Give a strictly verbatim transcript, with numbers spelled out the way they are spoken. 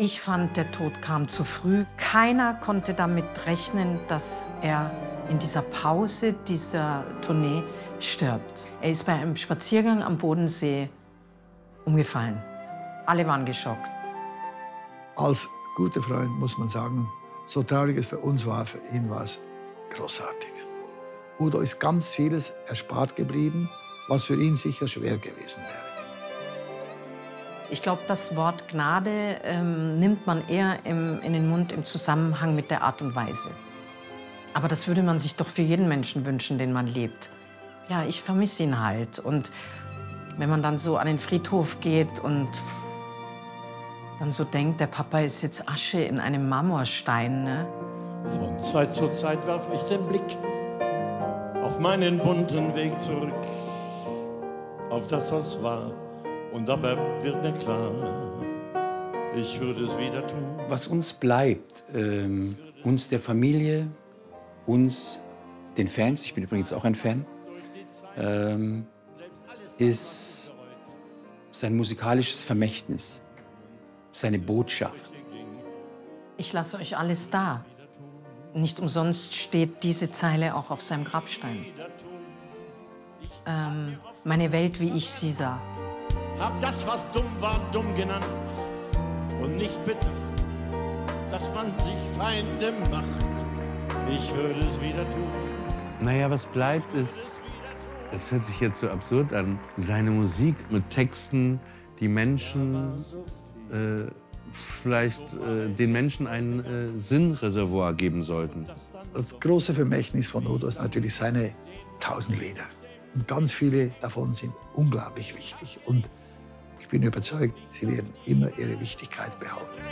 Ich fand, der Tod kam zu früh. Keiner konnte damit rechnen, dass er in dieser Pause dieser Tournee stirbt. Er ist bei einem Spaziergang am Bodensee umgefallen. Alle waren geschockt. Als guter Freund muss man sagen, so traurig es für uns war, für ihn war es großartig. Udo ist ganz vieles erspart geblieben, was für ihn sicher schwer gewesen wäre. Ich glaube, das Wort Gnade ähm, nimmt man eher im, in den Mund im Zusammenhang mit der Art und Weise. Aber das würde man sich doch für jeden Menschen wünschen, den man lebt. Ja, ich vermisse ihn halt. Und wenn man dann so an den Friedhof geht und dann so denkt, der Papa ist jetzt Asche in einem Marmorstein, ne? Von Zeit zu Zeit werf ich den Blick auf meinen bunten Weg zurück, auf das, was war. Und dabei wird mir klar, ich würde es wieder tun. Was uns bleibt, ähm, uns der Familie, uns den Fans, ich bin übrigens auch ein Fan, ähm, ist sein musikalisches Vermächtnis, seine Botschaft. Ich lasse euch alles da. Nicht umsonst steht diese Zeile auch auf seinem Grabstein. Ähm, meine Welt, wie ich sie sah. Hab das, was dumm war, dumm genannt und nicht bedacht, dass man sich Feinde macht. Ich würde es wieder tun. Naja, was bleibt ist, es hört sich jetzt so absurd an, seine Musik mit Texten, die Menschen, äh, vielleicht äh, den Menschen ein äh, Sinnreservoir geben sollten. Das große Vermächtnis von Udo ist natürlich seine tausend Lieder. Und ganz viele davon sind unglaublich wichtig. Und ich bin überzeugt, sie werden immer ihre Wichtigkeit behalten.